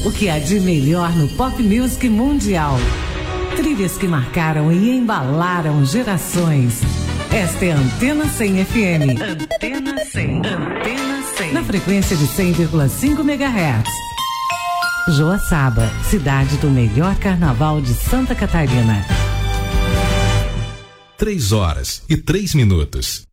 O que há de melhor no pop music mundial. Trilhas que marcaram e embalaram gerações. Esta é a Antena 100 FM. Antena 100. Antena 100. Na frequência de 100,5 MHz. Joaçaba, cidade do melhor carnaval de Santa Catarina. 3 horas e 3 minutos.